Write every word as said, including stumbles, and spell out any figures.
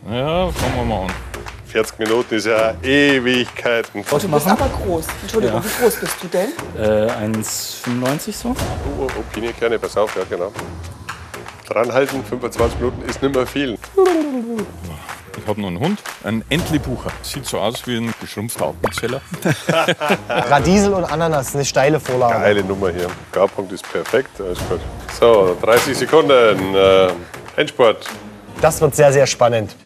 Ja, fangen wir mal an. vierzig Minuten ist ja Ewigkeiten. Oh, du bist aber groß. Entschuldigung, Ja. wie groß bist du denn? Äh, eins fünfundneunzig so. Oh, oh, Pini, gerne, pass auf, ja genau. Dranhalten, fünfundzwanzig Minuten ist nicht mehr viel. Ich habe noch einen Hund, einen Entlebucher. Sieht so aus wie ein geschrumpfter Appenzeller. Radiesel und Ananas, eine steile Vorlage. Geile Nummer hier. Garpunkt ist perfekt, alles gut. So, dreißig Sekunden. Äh, Endspurt. Das wird sehr, sehr spannend.